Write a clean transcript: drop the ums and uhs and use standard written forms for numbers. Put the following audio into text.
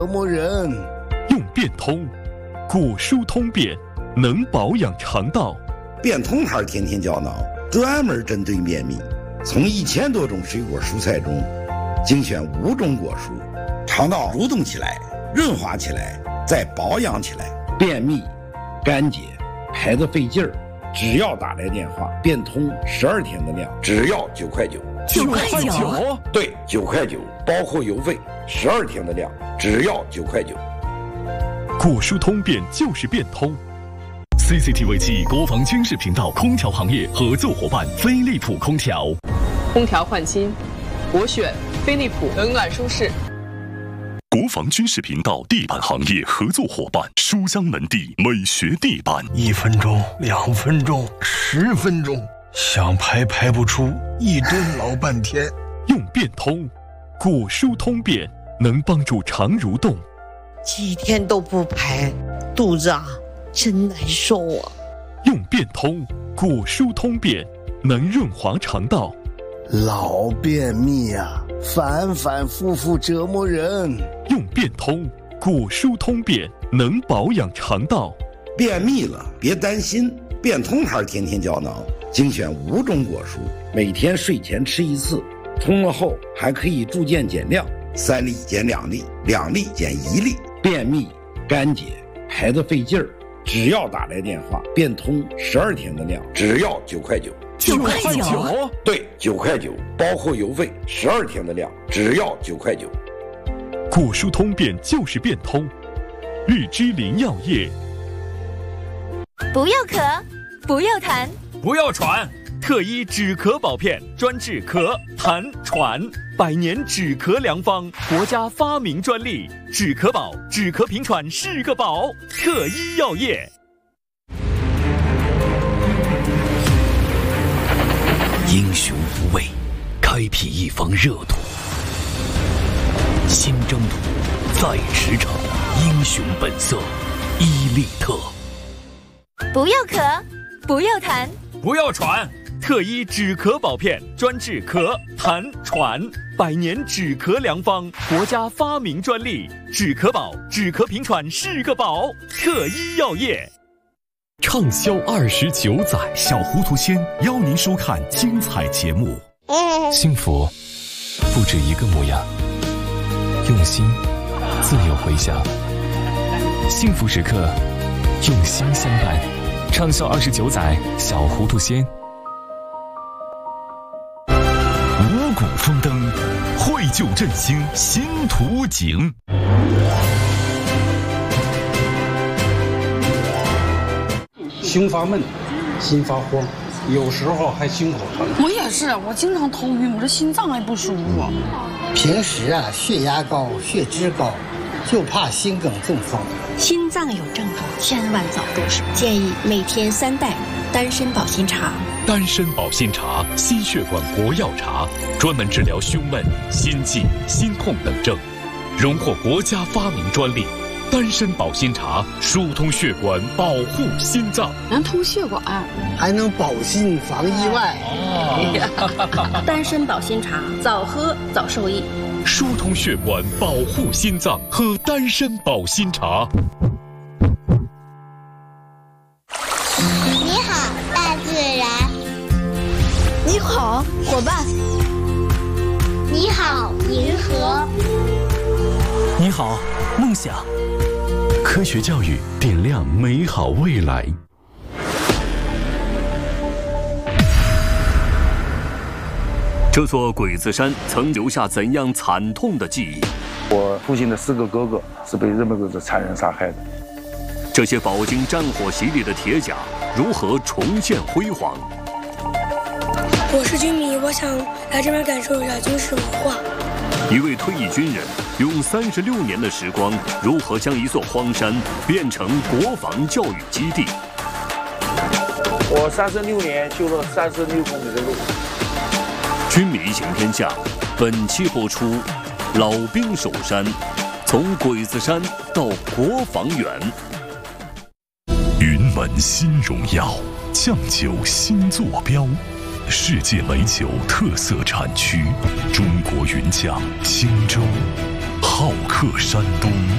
折磨人。 用变通，果蔬通便，能保养肠道。 变通牌天天胶囊专门针对便秘，从1000多种水果蔬菜中精选5种果蔬，肠道蠕动起来，润滑起来，再保养起来。便秘、干结、排得费劲儿，只要打来电话，变通12天的量，只要9块9。 9块9？ 对，9块9，包括邮费，12天的量，只要9块9。 果蔬通便就是变通。 CCTV 7国防军事频道空调行业合作伙伴飞利浦空调。 空调换新，我选飞利浦，冷暖舒适。 国防军事频道地板行业合作伙伴书香门第美学地板。 1分钟、2分钟、10分钟，想排不出，一蹲老半天。 用变通，果蔬通便，能帮助肠蠕动。 几天都不排，肚子真难受啊。 用变通，果蔬通便，能润滑肠道。 老便秘反反复复折磨人。 用变通，果蔬通便，能保养肠道。 便秘了别担心，变通牌天天胶囊精选5种果蔬，每天睡前吃1次，冲了后还可以逐渐减量，3粒减2粒，2粒减1粒。便秘、干结、排得费劲儿，只要打来电话，变通12天的量，只要9块9。 9块9？ 对，9块9，包括邮费，12天的量，只要9块9。 果蔬通便就是变通。日之林药业。 不要咳，不要痰， 不要喘，特医止咳宝片，专治咳、痰、喘，100年止咳良方，国家发明专利，止咳宝，止咳平喘是个宝。特医药业。 英雄无畏，开辟一方热土。新征途，在驰骋，英雄本色，伊利特。 不要咳，不要痰， 不要喘，特医止咳宝片，专治咳、痰、喘，100年止咳良方，国家发明专利，止咳宝，止咳平喘是个宝。特医药业。 畅销29载，小糊涂仙邀您收看精彩节目。幸福不止一个模样，用心自有回响。幸福时刻，用心相伴。畅销29载，小糊涂仙。五谷丰登，绘就振兴新图景。 胸发闷，心发慌，有时候还心口疼。 我也是，我经常头晕，我这心脏也不舒服。 平时血压高、血脂高，就怕心梗中风。 心脏有症状，千万早重视。建议每天3袋丹参保心茶。 丹参保心茶，心血管活药茶，专门治疗胸闷、心悸、心痛等症，荣获国家发明专利。丹参保心茶疏通血管，保护心脏， 能通血管， 还能保心防意外。 丹参保心茶，早喝早受益。 疏通血管，保护心脏，喝丹参保心茶。 你好，大自然。 你好，伙伴。 你好，银河。 你好，梦想。 科学教育点亮美好未来。 这座鬼子山曾留下怎样惨痛的记忆？ 我父亲的4个哥哥是被日本鬼子残忍杀害的。 这些饱经战火洗礼的铁甲如何重现辉煌？ 我是军迷，我想来这边感受一下军事文化。 一位退役军人用36年的时光，如何将一座荒山变成国防教育基地？ 我36年修了36公里的路。 军迷行天下，本期播出：老兵守山，从鬼子山到国防园。 云门新荣耀，酱酒新坐标。世界美酒特色产区，中国云酱青州，好客山东。